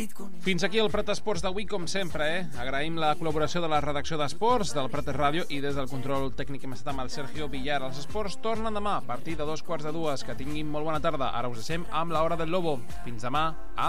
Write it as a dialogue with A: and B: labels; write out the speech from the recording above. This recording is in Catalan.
A: Fins aquí el Prat Esports d'avui, com sempre, Agraïm la col·laboració de la redacció d'Esports, del Prat Ràdio, i des del control tècnic hem estat amb el Sergio Villar. Els esports tornen demà a partir de 2:15. Que tinguin molt bona tarda. Ara us deixem amb l'Hora del Lobo. Fins demà.